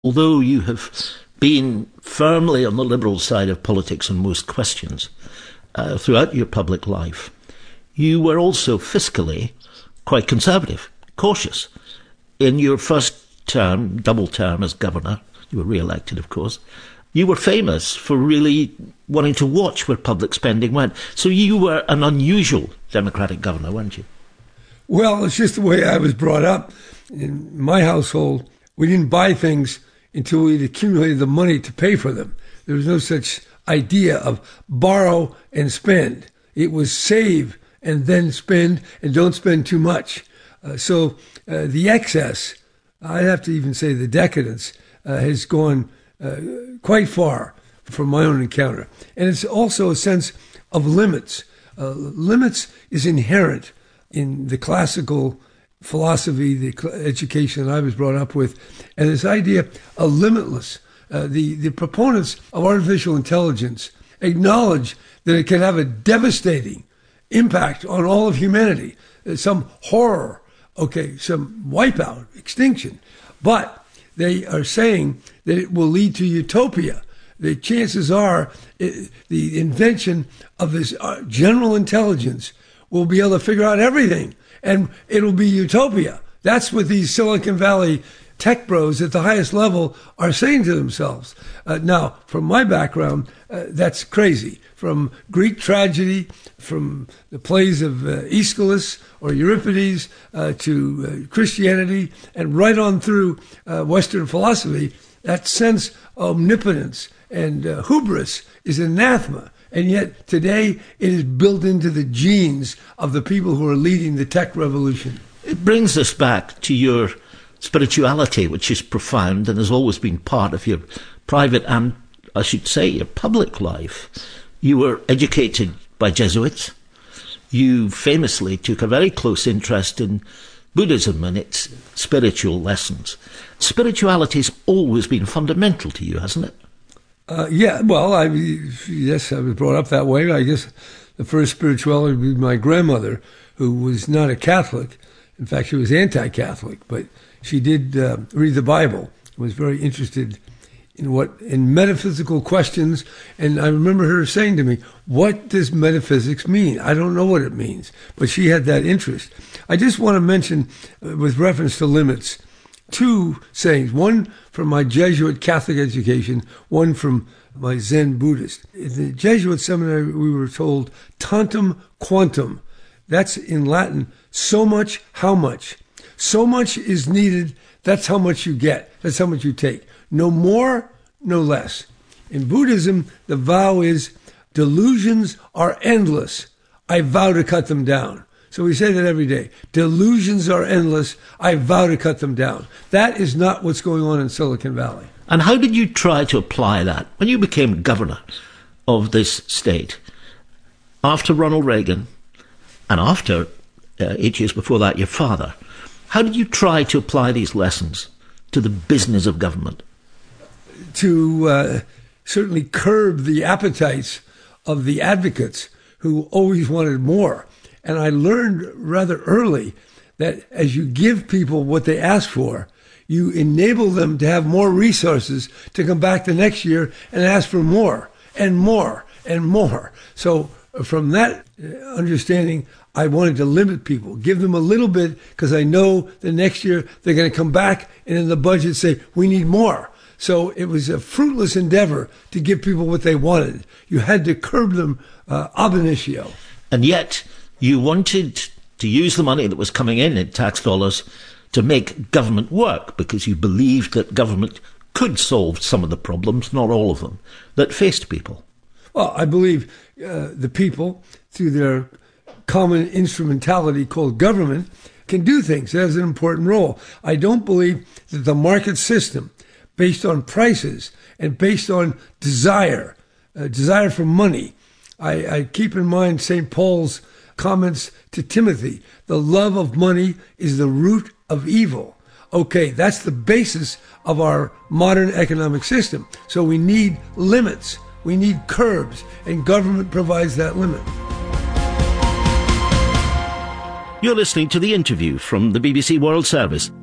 Although you have been firmly on the Liberal side of politics on most questions throughout your public life, you were also fiscally quite conservative, cautious. In your first term, double term as governor, you were re-elected, of course, you were famous for really wanting to watch where public spending went. So you were an unusual Democratic governor, weren't you? Well, it's just the way I was brought up. In my household, we didn't buy things until we'd accumulated the money to pay for them. There was no such idea of borrow and spend. It was save and then spend, and don't spend too much. So the excess, I'd have to even say the decadence, has gone quite far from my own encounter. And it's also a sense of limits. Limits is inherent in the classical philosophy, the education that I was brought up with, and this idea of limitless. The proponents of artificial intelligence acknowledge that it can have a devastating impact on all of humanity, some horror, some wipeout, extinction. But they are saying that it will lead to utopia. The chances are the invention of this general intelligence will be able to figure out everything, and it'll be utopia. That's what these Silicon Valley tech bros at the highest level are saying to themselves. Now, from my background, that's crazy. From Greek tragedy, from the plays of Aeschylus or Euripides to Christianity, and right on through Western philosophy, that sense of omnipotence and hubris is anathema. And yet today it is built into the genes of the people who are leading the tech revolution. It brings us back to your spirituality, which is profound and has always been part of your private and, I should say, your public life. You were educated by Jesuits. You famously took a very close interest in Buddhism and its spiritual lessons. Spirituality's always been fundamental to you, hasn't it? Yes, I was brought up that way. I guess the first spirituality would be my grandmother, who was not a Catholic. In fact, she was anti-Catholic, but she did read the Bible, was very interested in metaphysical questions. And I remember her saying to me, "What does metaphysics mean? I don't know what it means." But she had that interest. I just want to mention, with reference to limits, two sayings, one from my Jesuit Catholic education, one from my Zen Buddhist. In the Jesuit seminary, we were told, tantum quantum. That's in Latin, so much, how much. So much is needed, that's how much you get, that's how much you take. No more, no less. In Buddhism, the vow is, delusions are endless. I vow to cut them down. So we say that every day. Delusions are endless. I vow to cut them down. That is not what's going on in Silicon Valley. And how did you try to apply that when you became governor of this state? After Ronald Reagan, and after 8 years before that, your father, how did you try to apply these lessons to the business of government? To certainly curb the appetites of the advocates who always wanted more. And I learned rather early that as you give people what they ask for, you enable them to have more resources to come back the next year and ask for more and more and more. So from that understanding, I wanted to limit people, give them a little bit, because I know the next year they're going to come back and in the budget say, we need more. So it was a fruitless endeavor to give people what they wanted. You had to curb them ab initio. And yet you wanted to use the money that was coming in tax dollars to make government work, because you believed that government could solve some of the problems, not all of them, that faced people. Well, I believe the people, through their common instrumentality called government, can do things. It has an important role. I don't believe that the market system, based on prices and based on desire for money. I keep in mind St. Paul's comments to Timothy. The love of money is the root of evil. Okay, that's the basis of our modern economic system. So we need limits. We need curbs, and government provides that limit. You're listening to The Interview from the BBC World Service.